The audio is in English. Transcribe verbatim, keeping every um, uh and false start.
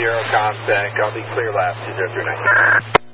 zero, contact. I'll be clear last two zero three nine.